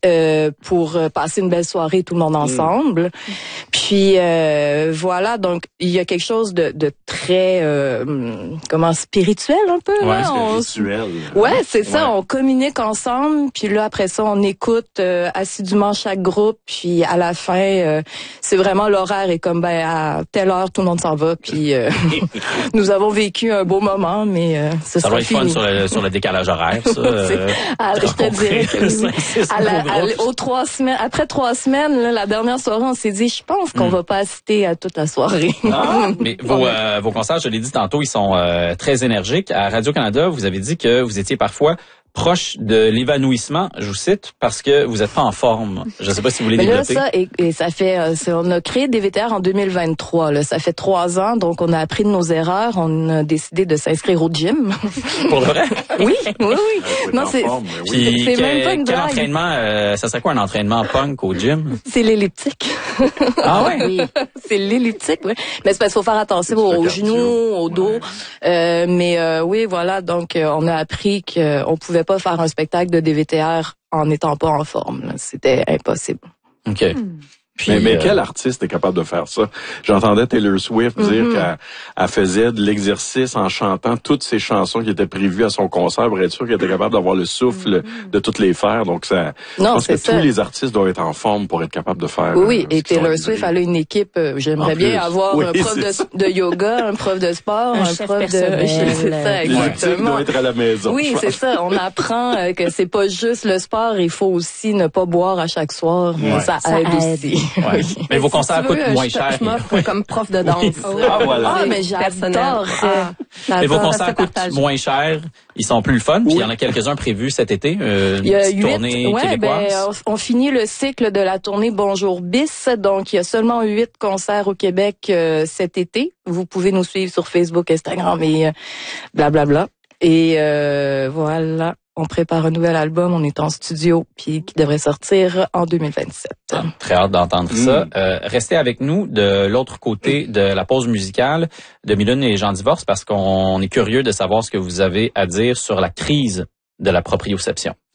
pour passer une belle soirée tout le monde ensemble. Puis voilà, donc il y a quelque chose de très spirituel un peu. Ouais, Spirituel. Ouais, c'est ça, on communique ensemble, puis là après ça on écoute assidûment chaque groupe, puis à la fin c'est vraiment l'horaire est comme à telle heure tout le monde s'en va, puis nous avons vécu un beau moment, mais ça va être fun sur le décalage horaire, ça. Je te dirais que aux 3 semaines, après 3 semaines, là, la dernière soirée, on s'est dit, je pense qu'on va pas assister à toute la soirée. Mais vos concerts, je l'ai dit tantôt, ils sont très énergiques. À Radio-Canada, vous avez dit que vous étiez parfois proche de l'évanouissement, je vous cite, parce que vous êtes pas en forme. Je sais pas si vous voulez développer. Là, ça, et ça fait, on a créé DVTR en 2023, là. Ça fait 3 ans, donc on a appris de nos erreurs. On a décidé de s'inscrire au gym. Pour le vrai? Oui. Non, c'est même pas une blague. Quel entraînement, ça serait quoi un entraînement punk au gym? C'est l'elliptique. Ah ouais? Oui. C'est l'elliptique, oui. Mais c'est parce qu'il faut faire attention aux genoux, au dos. Oui, voilà. Donc, on a appris qu'on pouvait pas faire un spectacle de DVTR en n'étant pas en forme. Là. C'était impossible. OK. Puis, mais quel artiste est capable de faire ça? J'entendais Taylor Swift dire qu'elle faisait de l'exercice en chantant toutes ses chansons qui étaient prévues à son concert pour être sûr qu'elle était capable d'avoir le souffle de toutes les faire. Donc, je pense que tous les artistes doivent être en forme pour être capables de faire. Oui, et Taylor Swift, elle a une équipe. J'aimerais bien avoir un prof de yoga, un prof de sport, un prof de... C'est ça, exactement. Doit être à la maison. Oui, c'est ça. On apprend que c'est pas juste le sport, il faut aussi ne pas boire à chaque soir. Ça aide aussi. Ouais. Mais vos concerts coûtent moins cher. Je m'offre comme prof de danse. Voilà. Mais j'adore ça. Mais vos concerts coûtent moins cher. Ils sont plus le fun. Puis il y en a quelques-uns prévus cet été. Il y a 8 tournée québécoise. on finit le cycle de la tournée Bonjour Bis. Donc, il y a seulement 8 concerts au Québec cet été. Vous pouvez nous suivre sur Facebook, Instagram et blablabla. Et voilà. On prépare un nouvel album, on est en studio, puis qui devrait sortir en 2027. Très hâte d'entendre ça. Restez avec nous de l'autre côté de la pause musicale de Mylène et les gens divorcent, parce qu'on est curieux de savoir ce que vous avez à dire sur la crise de la proprioception.